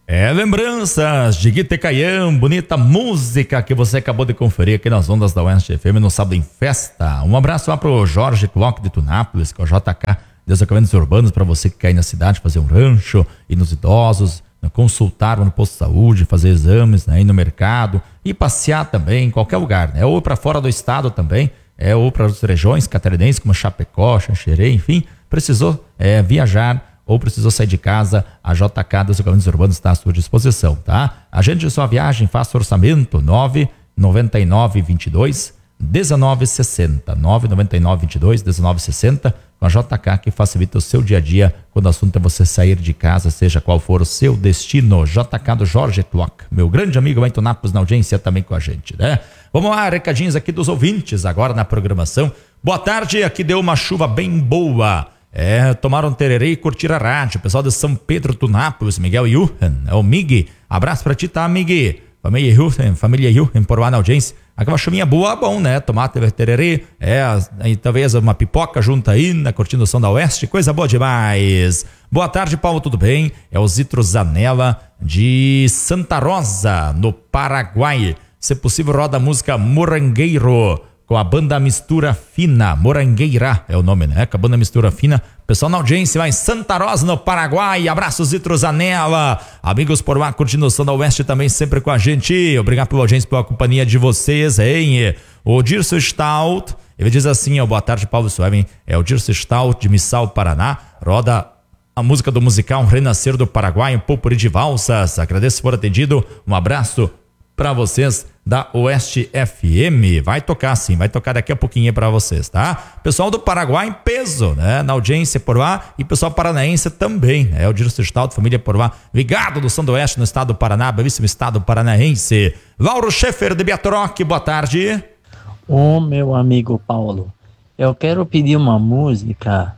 Lembranças de Guitecaiã, bonita música que você acabou de conferir aqui nas ondas da Oeste FM no Sábado em Festa. Um abraço lá pro Jorge Clock de Tunápolis, que é o JK, Deslocamentos Urbanos, para você que quer ir na cidade fazer um rancho, ir nos idosos, consultar no posto de saúde, fazer exames, né, ir no mercado e passear também em qualquer lugar, né, ou para fora do estado também, ou para as regiões catarinenses como Chapecó, Xanxerê, enfim, precisou viajar ou precisou sair de casa, a JK Deslocamentos Urbanos está à sua disposição, tá? Agende sua viagem, faça orçamento, 99922-1960, 99922-1960, com a JK, que facilita o seu dia a dia quando o assunto é você sair de casa, seja qual for o seu destino. JK do Jorge Clock, meu grande amigo Wellington Napos na audiência também com a gente, né? Vamos lá, recadinhos aqui dos ouvintes agora na programação. Boa tarde, aqui deu uma chuva bem boa. Tomaram tererê e curtir a rádio. Pessoal de São Pedro Tunápolis, Miguel Yuhan, é o Migui. Abraço pra ti, tá, Migui? Família Yuhan, por lá na audiência. Aquela chuvinha boa, bom, né? Tomar tererê, e talvez uma pipoca junto aí, na curtindo o som da Oeste, coisa boa demais. Boa tarde, Paulo, tudo bem? É o Zitro Zanella, de Santa Rosa, no Paraguai. Se possível, roda a música Morangueiro, com a banda Mistura Fina, Morangueira é o nome, né? Com a banda Mistura Fina. Pessoal na audiência lá em Santa Rosa, no Paraguai. Abraços, Zitro Zanella. Amigos por lá, curtindo o som da Oeste também sempre com a gente. Obrigado pela audiência, pela companhia de vocês, hein? O Dirce Stout, ele diz assim, boa tarde, Paulo Suave. É o Dirce Stout de Missal, Paraná. Roda a música do musical Renascer do Paraguai, um popurrí de valsas. Agradeço por atendido. Um abraço para vocês da Oeste FM. Vai tocar sim, vai tocar daqui a pouquinho para vocês, tá? Pessoal do Paraguai em peso, né? Na audiência por lá, e pessoal paranaense também, né? O Dirce Stout, família por lá, ligado do São do Oeste no estado do Paraná, belíssimo estado paranaense. Lauro Scheffer de Biatroc, boa tarde. Meu amigo Paulo, eu quero pedir uma música,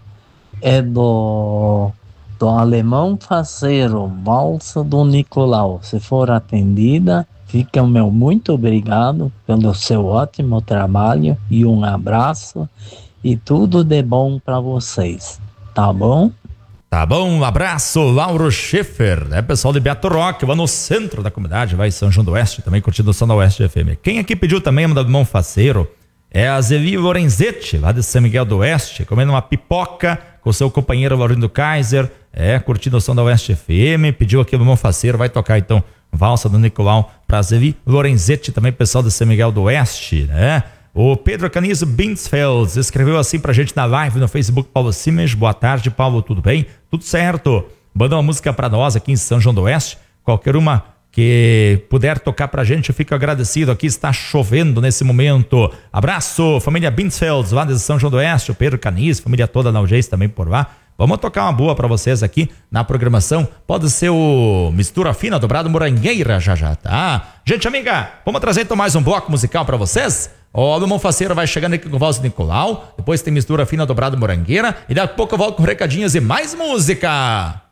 do Alemão Faceiro, Valsa do Nicolau. Se for atendida, fica o meu muito obrigado pelo seu ótimo trabalho e um abraço e tudo de bom para vocês, tá bom? Tá bom, um abraço, Lauro Scheffer, pessoal de Beato Roque, lá no centro da comunidade, vai em São João do Oeste, também curtindo o som da Oeste FM. Quem aqui pediu também uma do Irmão Faceiro é a Zevi Lorenzetti, lá de São Miguel do Oeste, comendo uma pipoca com seu companheiro Laurindo Kaiser, curtindo o som da Oeste FM, pediu aqui o Irmão Faceiro, vai tocar então Valsa do Nicolau para Zevi Lorenzetti, também pessoal de São Miguel do Oeste, né? O Pedro Canizo Binsfeld escreveu assim pra gente na live no Facebook, Paulo Simes. Boa tarde, Paulo, tudo bem? Tudo certo. Manda uma música pra nós aqui em São João do Oeste, qualquer uma que puder tocar pra gente, eu fico agradecido. Aqui está chovendo nesse momento. Abraço, família Binsfeld, lá de São João do Oeste, o Pedro Canizo, família toda na audiência também por lá. Vamos tocar uma boa pra vocês aqui na programação. Pode ser o Mistura Fina, dobrado Morangueira, já, tá? Gente amiga, vamos trazer então mais um bloco musical pra vocês? O Alemão Faceiro vai chegando aqui com o Valsa Nicolau. Depois tem Mistura Fina, dobrado Morangueira. E daqui a pouco eu volto com recadinhos e mais música.